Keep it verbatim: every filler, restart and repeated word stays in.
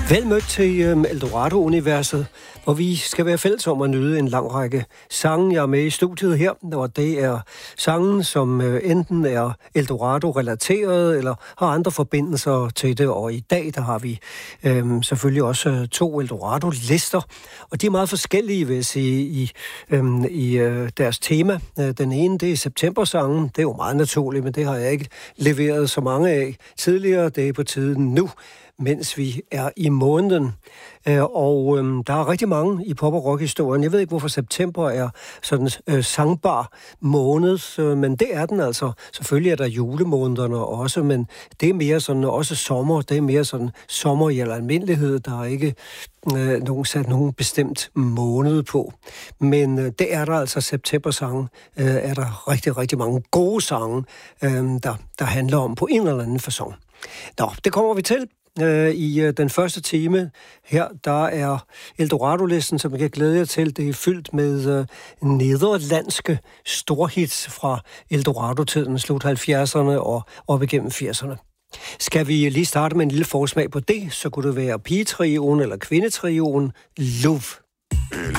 Vel mødt til øhm, Eldorado-universet, hvor vi skal være fælles om at nyde en lang række sange. Jeg er med i studiet her, og det er sange, som øh, enten er Eldorado-relateret, eller har andre forbindelser til det. Og i dag, der har vi øhm, selvfølgelig også øh, to Eldorado-lister, og de er meget forskellige, vil jeg sige, i, øhm, i øh, deres tema. Den ene, det er september-sangen. Det er jo meget naturligt, men det har jeg ikke leveret så mange af tidligere. Det er på tiden nu, mens vi er i måneden. Og øhm, der er rigtig mange i pop- og rock-historien. Jeg ved ikke, hvorfor september er sådan en øh, sangbar måned, øh, men det er den altså. Selvfølgelig er der julemånederne også, men det er mere sådan, også sommer, det er mere sådan sommer i almindelighed. Der er ikke øh, nogen sat nogen bestemt måned på. Men øh, det er der altså, september-sange, øh, er der rigtig, rigtig mange gode sange, øh, der, der handler om på en eller anden facon. Nå, det kommer vi til. I den første time her, der er Eldorado-listen, som jeg kan glæde jer til. Det er fyldt med uh, nederlandske storhits fra Eldorado-tiden, slut halvfjerdserne og op igennem firserne. Skal vi lige starte med en lille forsmag på det, så kunne det være pigetrioen eller kvindetrioen Love.